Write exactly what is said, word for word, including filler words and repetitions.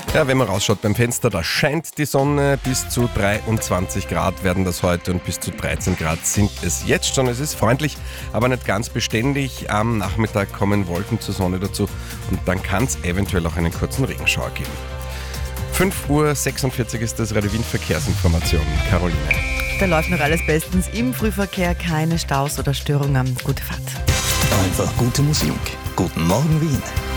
Ja, wenn man rausschaut beim Fenster, da scheint die Sonne. Bis zu dreiundzwanzig Grad werden das heute und bis zu dreizehn Grad sind es jetzt schon. Es ist freundlich, aber nicht ganz beständig. Am Nachmittag kommen Wolken zur Sonne dazu und dann kann es eventuell auch einen kurzen Regenschauer geben. fünf Uhr sechsundvierzig ist das Radio Wien Verkehrsinformation. Caroline. Da läuft noch alles bestens im Frühverkehr, keine Staus oder Störungen. Gute Fahrt. Einfach gute Musik. Guten Morgen Wien.